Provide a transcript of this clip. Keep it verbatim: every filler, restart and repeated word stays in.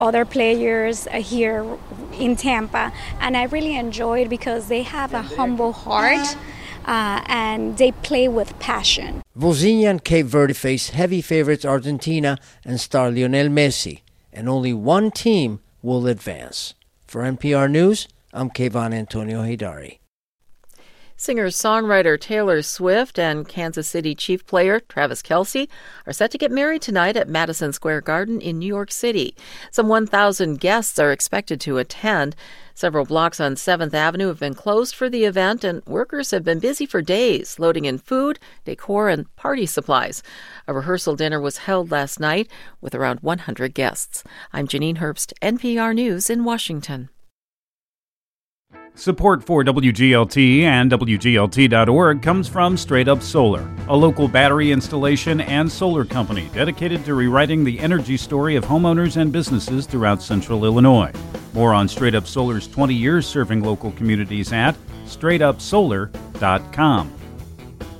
other players here in Tampa, and I really enjoy it because they have a humble heart uh, and they play with passion. Vozinha and Cape Verde face heavy favorites Argentina and star Lionel Messi, and only one team will advance. For N P R News, I'm Kayvon Antonio Haydari. Singer-songwriter Taylor Swift and Kansas City Chiefs player Travis Kelce are set to get married tonight at Madison Square Garden in New York City. Some one thousand guests are expected to attend. Several blocks on seventh Avenue have been closed for the event, and workers have been busy for days, loading in food, decor, and party supplies. A rehearsal dinner was held last night with around one hundred guests. I'm Janine Herbst, N P R News in Washington. Support for W G L T and W G L T dot org comes from Straight Up Solar, a local battery installation and solar company dedicated to rewriting the energy story of homeowners and businesses throughout central Illinois. More on Straight Up Solar's twenty years serving local communities at straight up solar dot com.